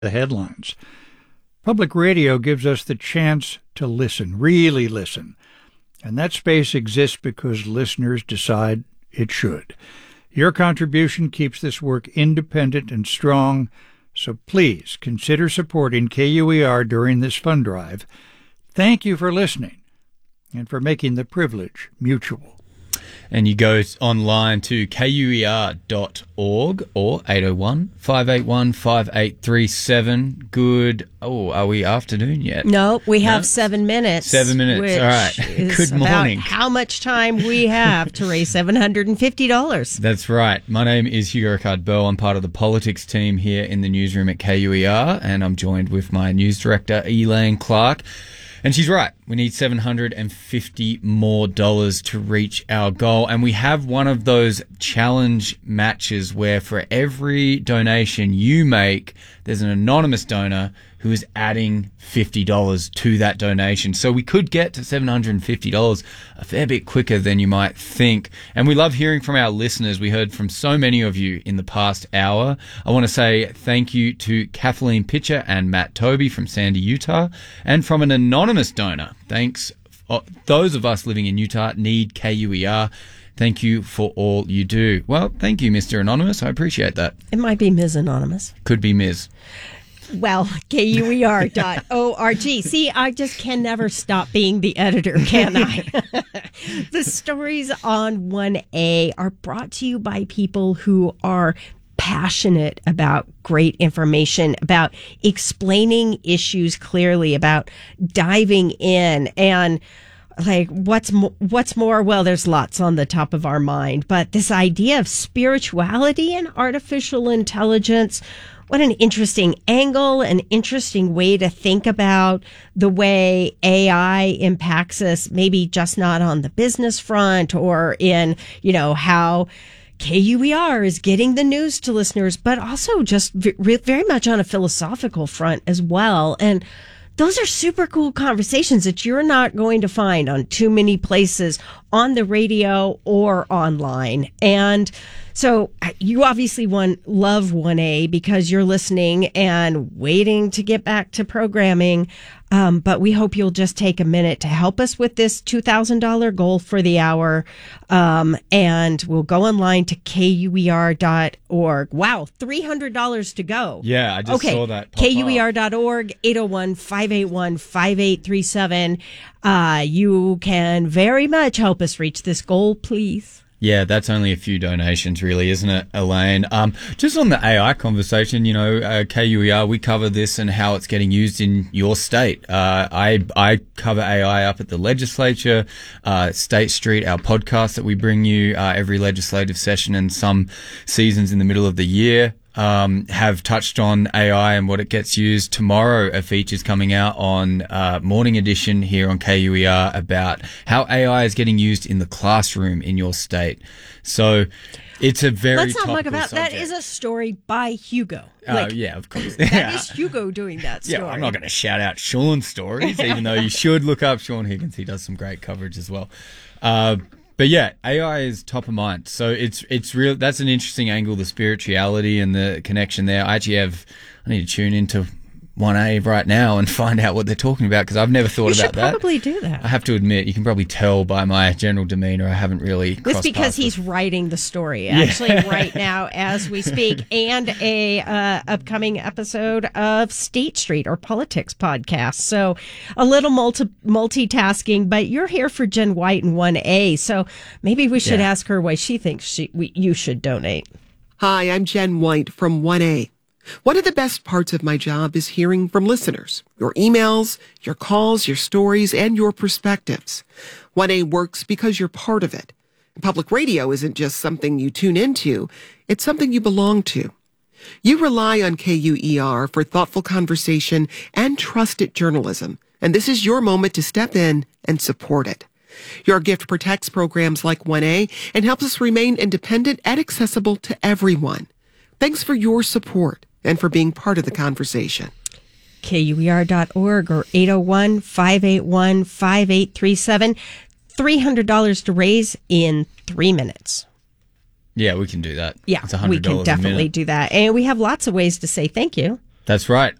the headlines. Public radio gives us the chance to listen, really listen. And that space exists because listeners decide it should. Your contribution keeps this work independent and strong, so please consider supporting KUER during this fund drive. Thank you for listening and for making the privilege mutual. And you go online to kuer.org or 801-581-5837. Good. Oh, are we afternoon yet? No, we have 7 minutes. 7 minutes. All right. Good morning. About how much time we have to raise $750. That's right. My name is Hugo Ricard-Bell. I'm part of the politics team here in the newsroom at KUER, and I'm joined with my news director, Elaine Clark. And she's right. We need $750 more to reach our goal. And we have one of those challenge matches where for every donation you make, there's an anonymous donor who is adding $50 to that donation. So we could get to $750 a fair bit quicker than you might think. And we love hearing from our listeners. We heard from so many of you in the past hour. I want to say thank you to Kathleen Pitcher and Matt Toby from Sandy, Utah, and from an anonymous donor. Thanks. Those of us living in Utah need KUER. Thank you for all you do. Well, thank you, Mr. Anonymous. I appreciate that. It might be Ms. Anonymous. Could be Ms. Well, KUER.org. See, I just can never stop being the editor, can I? The stories on 1A are brought to you by people who are passionate about great information, about explaining issues clearly, about diving in and like what's more? Well, there's lots on the top of our mind, but this idea of spirituality and artificial intelligence, what an interesting angle, an interesting way to think about the way AI impacts us, maybe just not on the business front or in, how KUER is getting the news to listeners, but also just very much on a philosophical front as well. And those are super cool conversations that you're not going to find on too many places on the radio or online. And so you obviously love 1A because you're listening and waiting to get back to programming. But we hope you'll just take a minute to help us with this $2,000 goal for the hour. And we'll go online to KUER.org. Wow, $300 to go. Yeah, I just saw that pop KUER.org, 801-581-5837. You can very much help us reach this goal, please. Yeah, that's only a few donations, really, isn't it, Elaine? Just on the AI conversation, KUER, we cover this and how it's getting used in your state. I cover AI up at the legislature, State Street, our podcast that we bring you every legislative session and some seasons in the middle of the year. Have touched on AI and what it gets used. Tomorrow, a feature's coming out on Morning Edition here on KUER about how AI is getting used in the classroom in your state. So it's a very Let's not topical look about subject. That is a story by Hugo. Yeah, of course. That is Hugo doing that story. Yeah, I'm not going to shout out Sean's stories, even though you should look up Sean Higgins. He does some great coverage as well. But yeah, AI is top of mind. So it's real. That's an interesting angle, the spirituality and the connection there. I need to tune into 1A right now and find out what they're talking about because I've never thought about that. You should probably do that. I have to admit, you can probably tell by my general demeanor, I haven't really crossed It's because he's writing the story, actually, right now as we speak, and a upcoming episode of State Street or Politics podcast. So a little multitasking, but you're here for Jen White and 1A, so maybe we should ask her why she thinks you should donate. Hi, I'm Jen White from 1A. One of the best parts of my job is hearing from listeners, your emails, your calls, your stories, and your perspectives. 1A works because you're part of it. Public radio isn't just something you tune into, it's something you belong to. You rely on KUER for thoughtful conversation and trusted journalism, and this is your moment to step in and support it. Your gift protects programs like 1A and helps us remain independent and accessible to everyone. Thanks for your support and for being part of the conversation. KUER.org or 801-581-5837. $300 to raise in 3 minutes. Yeah, we can do that. Yeah, it's $100 we can definitely do that. And we have lots of ways to say thank you. That's right.